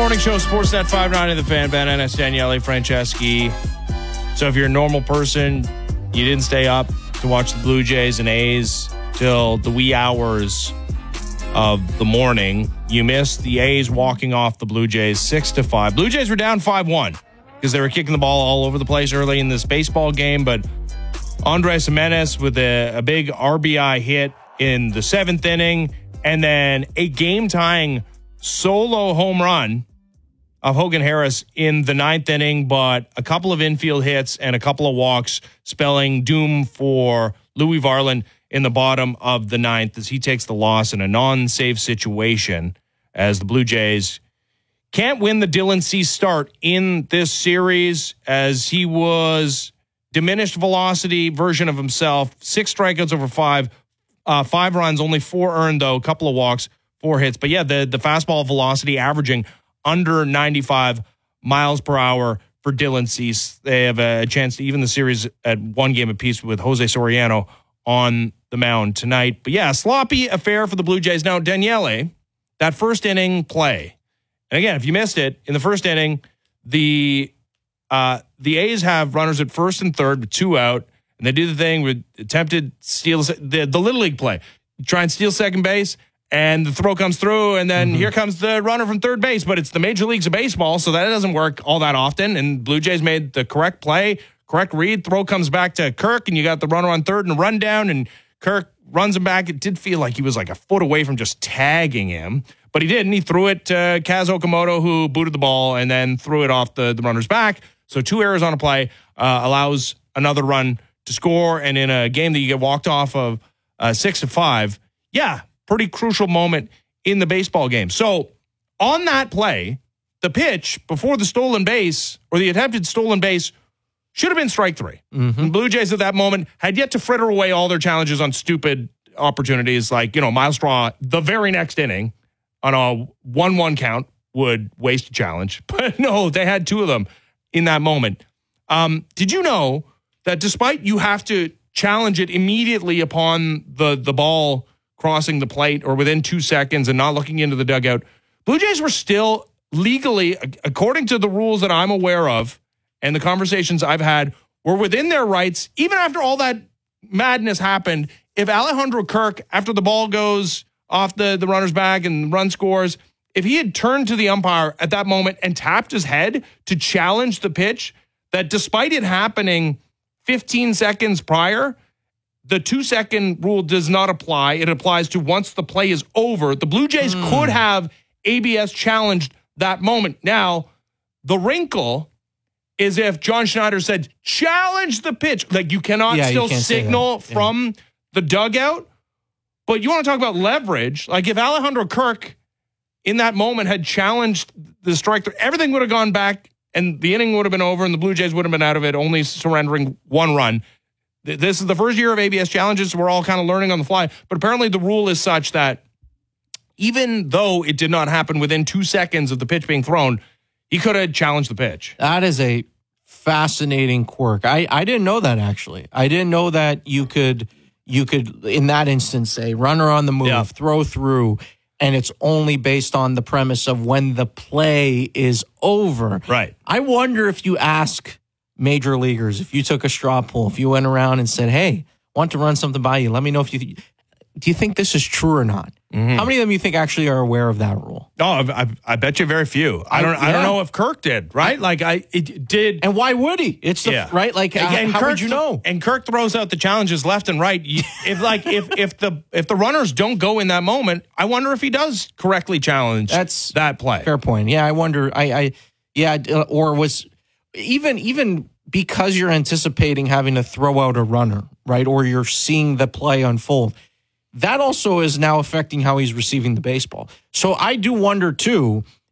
Morning Show, Sportsnet 590, The Fan, Ben Ennis, Daniele Franceschi. So if you're a normal person, you didn't stay up to watch the Blue Jays and A's till the wee hours of the morning. You missed the A's walking off the Blue Jays 6-5. Blue Jays were down 5-1 because they were kicking the ball all over the place early in this baseball game, but Andres Gimenez with a big RBI hit in the 7th inning, and then a game-tying solo home run of Hogan Harris in the 9th inning, but a couple of infield hits and a couple of walks spelling doom for Louis Varland in the bottom of the 9th as he takes the loss in a non-save situation as the Blue Jays can't win the Dylan Cease start in this series as he was diminished velocity version of himself. 6 strikeouts over 5, 5 runs, only 4 earned though, a couple of walks, 4 hits. But yeah, the fastball velocity averaging under 95 miles per hour for Dylan Cease. They have a chance to even the series at 1 game apiece with Jose Soriano on the mound tonight. But yeah, sloppy affair for the Blue Jays. Now, Daniele, that first inning play, and again, if you missed it, in the first inning, the A's have runners at first and third with 2 out, and they do the thing with attempted steal, the Little League play. You try and steal second base, and the throw comes through, and then here comes the runner from third base. But it's the major leagues of baseball, so that doesn't work all that often. And Blue Jays made the correct play, correct read. Throw comes back to Kirk, and you got the runner on third and a run down, and Kirk runs him back. It did feel like he was like a foot away from just tagging him, but he didn't. He threw it to Kaz Okamoto, who booted the ball and then threw it off the runner's back. So 2 errors on a play allows another run to score, and in a game that you get walked off of 6-5, yeah, pretty crucial moment in the baseball game. So on that play, the pitch before the stolen base or the attempted stolen base should have been strike 3. The Blue Jays at that moment had yet to fritter away all their challenges on stupid opportunities like, Miles Straw the very next inning on a 1-1 count would waste a challenge. But no, they had 2 of them in that moment. Did you know that despite you have to challenge it immediately upon the ball crossing the plate or within 2 seconds and not looking into the dugout, Blue Jays were still legally, according to the rules that I'm aware of and the conversations I've had, were within their rights, even after all that madness happened. If Alejandro Kirk, after the ball goes off the runner's back and run scores, if he had turned to the umpire at that moment and tapped his head to challenge the pitch, that despite it happening 15 seconds prior, the 2-second rule does not apply. It applies to once the play is over. The Blue Jays could have ABS challenged that moment. Now, the wrinkle is if John Schneider said, challenge the pitch. Like, you cannot still signal from the dugout. But you want to talk about leverage. Like, if Alejandro Kirk in that moment had challenged the strike, everything would have gone back and the inning would have been over and the Blue Jays would have been out of it, only surrendering 1 run. This is the first year of ABS challenges, so we're all kind of learning on the fly. But apparently the rule is such that even though it did not happen within 2 seconds of the pitch being thrown, he could have challenged the pitch. That is a fascinating quirk. I didn't know that, actually. I didn't know that you could, in that instance, say runner on the move, throw through, and it's only based on the premise of when the play is over. Right. I wonder if you ask major leaguers, if you took a straw poll, if you went around and said, hey, want to run something by you, let me know if do you think this is true or not? How many of them you think actually are aware of that rule? No, I bet you very few. I don't know if Kirk did, right? It did. And why would he? It's right. Like, how would you know? And Kirk throws out the challenges left and right. If the runners don't go in that moment, I wonder if he does correctly challenge that play. Fair point. Yeah, I wonder. Or was even because you're anticipating having to throw out a runner, right? Or you're seeing the play unfold. That also is now affecting how he's receiving the baseball. So I do wonder, too,